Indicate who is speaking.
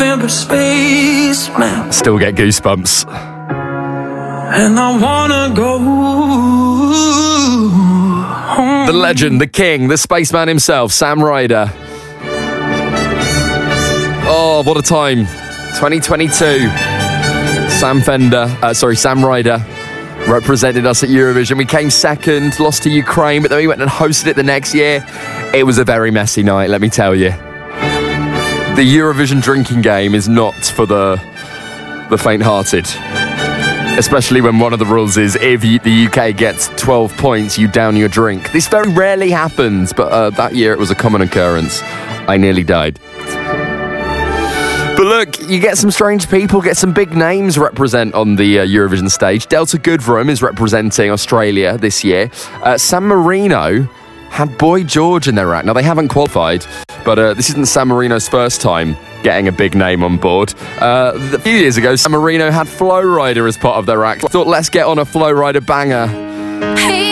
Speaker 1: nothing but space, man.
Speaker 2: Still get goosebumps.
Speaker 1: And I wanna go home.
Speaker 2: The legend, the king, the spaceman himself, Sam Ryder. Oh, what a time. 2022. Sam Ryder represented us at Eurovision. We came second, lost to Ukraine, but then we went and hosted it the next year. It was a very messy night, let me tell you. The Eurovision drinking game is not for the faint-hearted. Especially when one of the rules is if the UK gets 12 points, you down your drink. This very rarely happens, but that year it was a common occurrence. I nearly died. But look, you get some strange people, get some big names represent on the Eurovision stage. Delta Goodrem is representing Australia this year. San Marino had Boy George in their act. Now, they haven't qualified, but this isn't San Marino's first time getting a big name on board. A few years ago, San Marino had Flow Rider as part of their act. I thought, let's get on a Flow Rider banger.